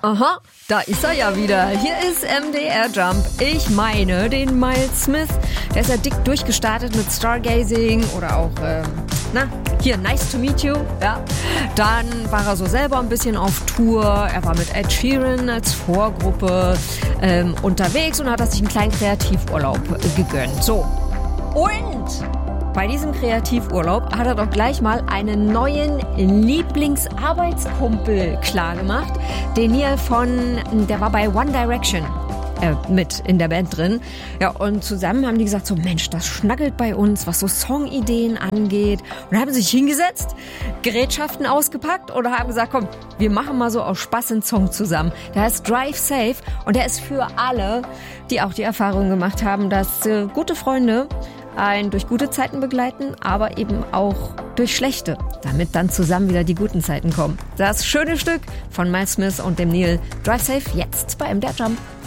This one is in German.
Aha, da ist er ja wieder. Hier ist MDR Jump. Ich meine den Miles Smith. Der ist ja dick durchgestartet mit Stargazing oder auch, hier, Nice to Meet You. Ja. Dann war er so selber ein bisschen auf Tour. Er war mit Ed Sheeran als Vorgruppe unterwegs und hat sich einen kleinen Kreativurlaub gegönnt. So. Und bei diesem Kreativurlaub hat er doch gleich mal einen neuen Lieblingsarbeitskumpel klargemacht. Den Neil der war bei One Direction mit in der Band drin. Ja, und zusammen haben die gesagt, so Mensch, das schnackelt bei uns, was so Songideen angeht. Und haben sich hingesetzt, Gerätschaften ausgepackt und haben gesagt, komm, wir machen mal so aus Spaß einen Song zusammen. Der heißt Drive Safe und der ist für alle, die auch die Erfahrung gemacht haben, dass gute Freunde einen durch gute Zeiten begleiten, aber eben auch durch schlechte, damit dann zusammen wieder die guten Zeiten kommen. Das schöne Stück von Miles Smith und dem Neil, Drive Safe, jetzt bei MDR Jump.